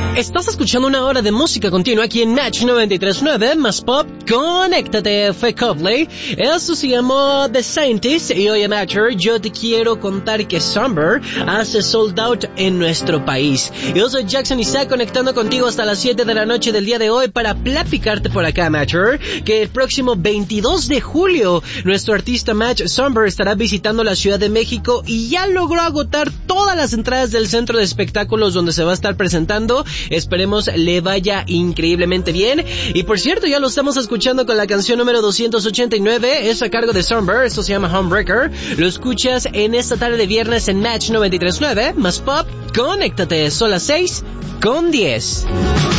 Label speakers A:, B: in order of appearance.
A: Estás escuchando una hora de música continua aquí en Match 93.9, más pop, conéctate, fue Coldplay. Eso se llamó The Scientist, y hoy en Matcher yo te quiero contar que Summer hace sold out en nuestro país. Yo soy Jackson Isaac, conectando contigo hasta las 7 de la noche del día de hoy para platicarte por acá, Matcher, que el próximo 22 de julio nuestro artista Match Summer estará visitando la Ciudad de México y ya logró agotar todas las entradas del centro de espectáculos donde se va a estar presentando. Esperemos le vaya increíblemente bien. Y por cierto, ya lo estamos escuchando con la canción número 289, es a cargo de Summer, esto se llama Homebreaker. Lo escuchas en esta tarde de viernes en Match 93.9, más pop, conéctate, son las 6:10.